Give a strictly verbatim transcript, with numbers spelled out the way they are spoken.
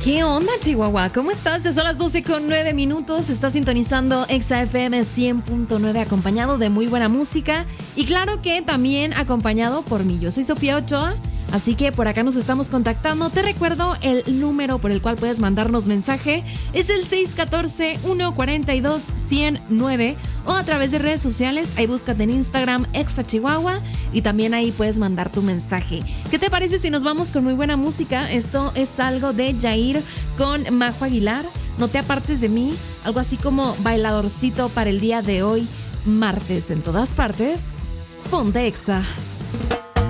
¿Qué onda, Chihuahua? ¿Cómo estás? Ya son las doce con nueve minutos. Estás sintonizando Exa F M cien punto nueve, acompañado de muy buena música. Y claro que también acompañado por mí. Yo soy Sofía Ochoa, así que por acá nos estamos contactando. Te recuerdo el número por el cual puedes mandarnos mensaje. Es el seis uno cuatro, uno cuatro dos, uno cero nueve. O a través de redes sociales. Ahí búscate en Instagram, Exa Chihuahua. Y también ahí puedes mandar tu mensaje. ¿Qué te parece si nos vamos con muy buena música? Esto es algo de Yair con Majo Aguilar. No te apartes de mí. Algo así como bailadorcito para el día de hoy, martes. En todas partes, ponte Exa.